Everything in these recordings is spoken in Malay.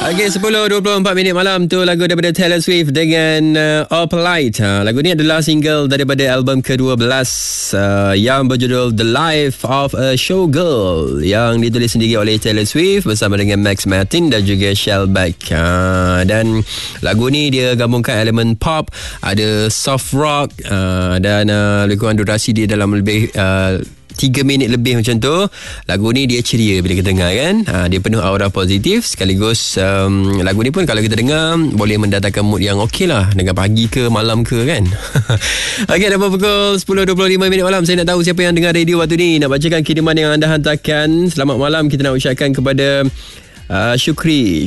Okey, 10.24 minit malam tu lagu daripada Taylor Swift dengan All Polite. Lagu ni adalah single daripada album ke-12 yang berjudul The Life of a Showgirl, yang ditulis sendiri oleh Taylor Swift bersama dengan Max Martin dan juga Shellback. Dan lagu ni dia gabungkan elemen pop, ada soft rock, dan lebih kurang durasi dia dalam lebih 3 minit lebih macam tu. Lagu ni dia ceria bila kita dengar kan. Dia penuh aura positif. Sekaligus lagu ni pun kalau kita dengar boleh mendatangkan mood yang okey lah, dengan pagi ke malam ke kan. Okey, dah pukul 10.25 minit malam. Saya nak tahu siapa yang dengar radio waktu ni. Nak bacakan kiriman yang anda hantarkan. Selamat malam kita nak ucapkan kepada Syukri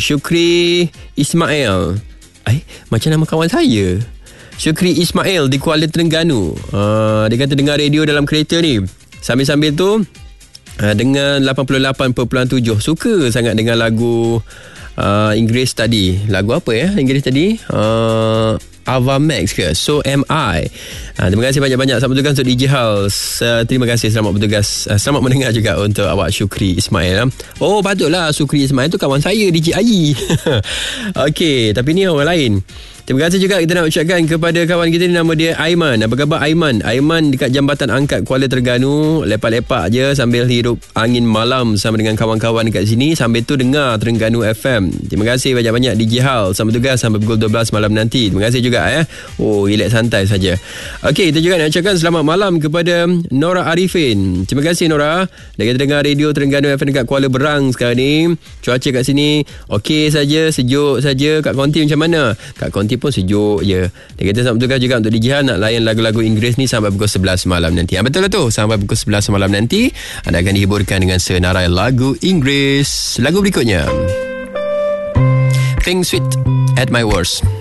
Ismail. Macam nama kawan saya, Syukri Ismail di Kuala Terengganu. Dia kata dengar radio dalam kereta ni. Sambil-sambil tu dengan 88.7. Suka sangat dengan lagu Inggeris tadi. Lagu apa ya Inggeris tadi? Ava Max ke? So Am I. Terima kasih banyak-banyak. Selamat bertugas untuk DJ House. Terima kasih, selamat bertugas. Selamat mendengar juga untuk awak Syukri Ismail. Oh, patutlah Syukri Ismail tu kawan saya, DJ Ayi. Okey, tapi ni orang lain. Terima kasih juga kita nak ucapkan kepada kawan kita ni, nama dia Aiman. Apa khabar Aiman? Aiman dekat Jambatan Angkat Kuala Terengganu, lepak-lepak je sambil hirup angin malam sama dengan kawan-kawan dekat sini, sambil tu dengar Terengganu FM. Terima kasih banyak-banyak DJ Hal. Selamat tugas sampai pukul 12 malam nanti. Terima kasih juga Oh, relax santai saja. Okey, kita juga nak ucapkan selamat malam kepada Nora Arifin. Terima kasih Nora. Dah kita dengar radio Terengganu FM dekat Kuala Berang sekarang ni. Cuaca kat sini okey saja, sejuk saja. Kat Konti macam mana? Kat Konti pun sejuk je. Dia kata selamat bertugas juga untuk DJ Han nak layan lagu-lagu Inggeris ni sampai pukul 11 malam nanti. Betul lah tu, sampai pukul 11 malam nanti anda akan dihiburkan dengan senarai lagu Inggeris. Lagu berikutnya, Pink Sweet at My Worst.